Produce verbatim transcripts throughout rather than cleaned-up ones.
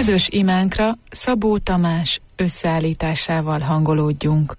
Közös imánkra Szabó Tamás összeállításával hangolódjunk.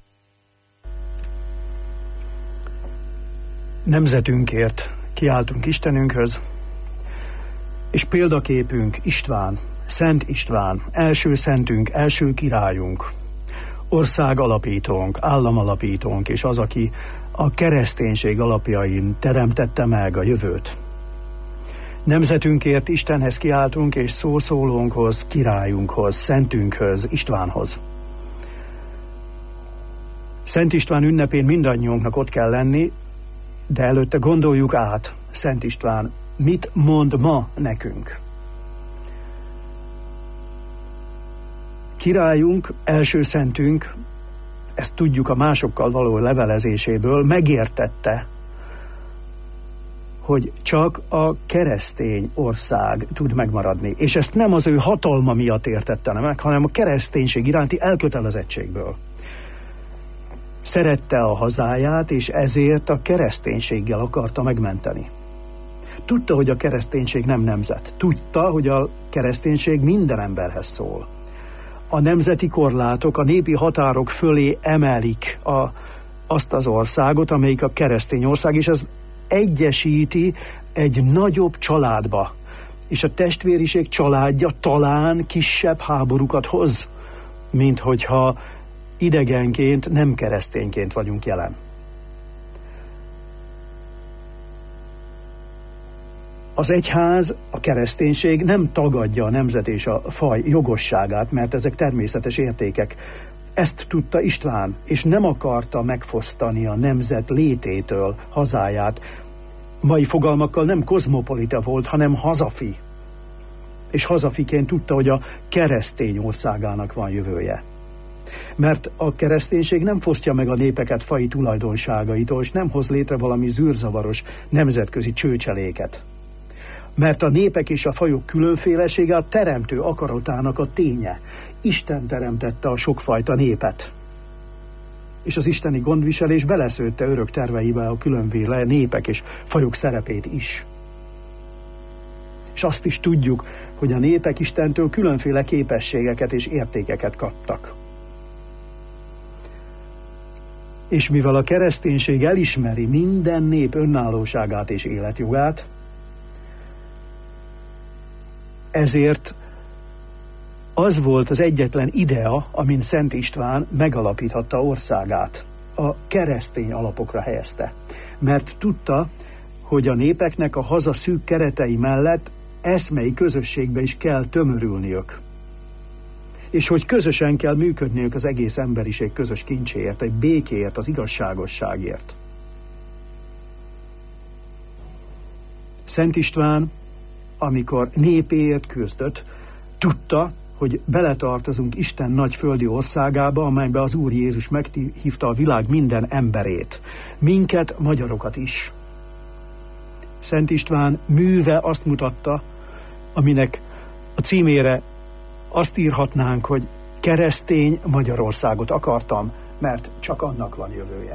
Nemzetünkért kiáltunk Istenünkhöz, és példaképünk István, Szent István, első szentünk, első királyunk, ország alapítónk, állam alapítónk, és az, aki a kereszténység alapjain teremtette meg a jövőt. Nemzetünkért Istenhez kiáltunk, és szószólónkhoz, királyunkhoz, szentünkhöz, Istvánhoz. Szent István ünnepén mindannyiunknak ott kell lenni, de előtte gondoljuk át, Szent István mit mond ma nekünk. Királyunk, első szentünk, ezt tudjuk a másokkal való levelezéséből, megértette, hogy csak a keresztény ország tud megmaradni. És ezt nem az ő hatalma miatt értette meg, hanem a kereszténység iránti elkötelezettségből. Szerette a hazáját, és ezért a kereszténységgel akarta megmenteni. Tudta, hogy a kereszténység nem nemzet. Tudta, hogy a kereszténység minden emberhez szól. A nemzeti korlátok, a népi határok fölé emelik a, azt az országot, amelyik a keresztény ország, és ez egyesíti egy nagyobb családba. És a testvériség családja talán kisebb háborúkat hoz, mint hogyha idegenként, nem keresztényként vagyunk jelen. Az egyház, a kereszténység nem tagadja a nemzet és a faj jogosságát, mert ezek természetes értékek. Ezt tudta István, és nem akarta megfosztani a nemzet lététől hazáját. Mai fogalmakkal nem kozmopolita volt, hanem hazafi. És hazafiként tudta, hogy a keresztény országának van jövője. Mert a kereszténység nem fosztja meg a népeket faji tulajdonságaitól, és nem hoz létre valami zűrzavaros nemzetközi csőcseléket. Mert a népek és a fajok különfélesége a teremtő akaratának a ténye. Isten teremtette a sokfajta népet. És az isteni gondviselés beleszőtte örök terveibe a különféle népek és fajok szerepét is. És azt is tudjuk, hogy a népek Istentől különféle képességeket és értékeket kaptak. És mivel a kereszténység elismeri minden nép önállóságát és életjogát, ezért az volt az egyetlen idea, amin Szent István megalapíthatta országát. A keresztény alapokra helyezte. Mert tudta, hogy a népeknek a haza szűk keretei mellett eszmei közösségbe is kell tömörülniük. És hogy közösen kell működniük az egész emberiség közös kincséért, egy békéért, az igazságosságért. Szent István, amikor népéért küzdött, tudta, hogy beletartozunk Isten nagy földi országába, amelybe az Úr Jézus meghívta a világ minden emberét, minket, magyarokat is. Szent István műve azt mutatta, aminek a címére azt írhatnánk, hogy keresztény Magyarországot akartam, mert csak annak van jövője.